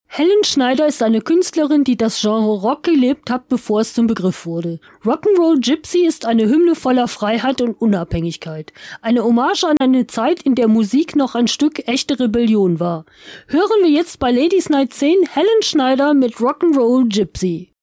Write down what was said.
Helen Schneider ist eine Künstlerin, die das Genre Rock gelebt hat, bevor es zum Begriff wurde. Rock'n'Roll Gypsy ist eine Hymne voller Freiheit und Unabhängigkeit. Eine Hommage an eine Zeit, in der Musik noch ein Stück echte Rebellion war. Hören wir jetzt bei Ladies Night 10 Helen Schneider mit Rock'n'Roll Gypsy.